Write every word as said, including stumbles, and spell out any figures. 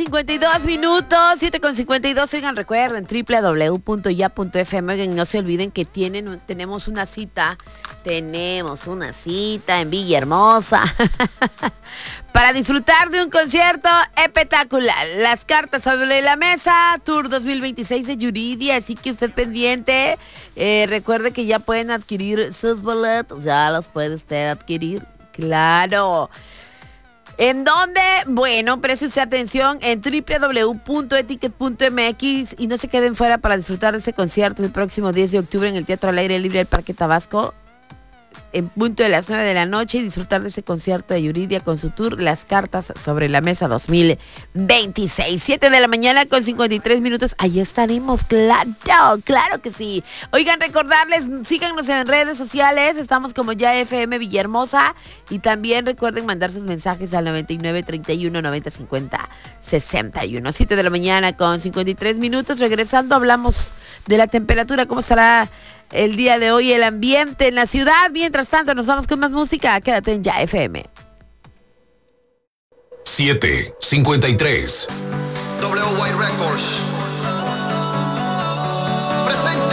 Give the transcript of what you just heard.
cincuenta y dos minutos, siete con cincuenta y dos. Oigan, recuerden, doble u doble u doble u punto ya punto efe eme. Oigan, no se olviden que tienen, tenemos una cita, tenemos una cita en Villahermosa para disfrutar de un concierto espectacular. Las cartas sobre la mesa, Tour dos mil veintiséis de Yuridia, así que usted pendiente. Eh, recuerde que ya pueden adquirir sus boletos, ya los puede usted adquirir, claro. ¿En dónde? Bueno, preste usted atención en doble u doble u doble u punto etiquet punto eme equis y no se queden fuera para disfrutar de ese concierto el próximo diez de octubre en el Teatro al Aire Libre del Parque Tabasco, en punto de las nueve de la noche, y disfrutar de ese concierto de Yuridia con su tour Las Cartas sobre la Mesa dos mil veintiséis. siete de la mañana con cincuenta y tres minutos. Ahí estaremos, claro, claro que sí. Oigan, recordarles, síganos en redes sociales, estamos como Ya F M Villahermosa, y también recuerden mandar sus mensajes al noventa y nueve, treinta y uno, noventa, cincuenta, sesenta y uno. siete de la mañana con cincuenta y tres minutos. Regresando, hablamos de la temperatura, cómo estará el día de hoy el ambiente en la ciudad. Mientras tanto, nos vamos con más música. Quédate en Ya F M. siete cincuenta y tres. W Y Records.